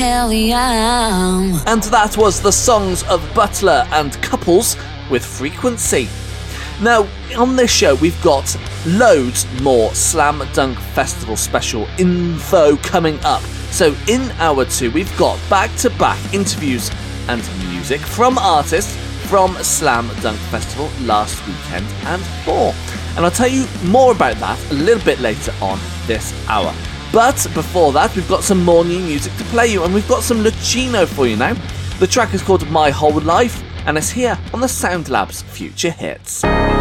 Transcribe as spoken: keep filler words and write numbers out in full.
helium. And that was the songs of Butler and Couples with Frequency. Now, on this show, we've got loads more Slam Dunk Festival special info coming up. So in hour two, we've got back-to-back interviews and music from artists from Slam Dunk Festival last weekend and more. And I'll tell you more about that a little bit later on this hour. But before that, we've got some more new music to play you, and we've got some Lucino for you now. The track is called My Whole Life, and it's here on the Sound Labs Future Hits.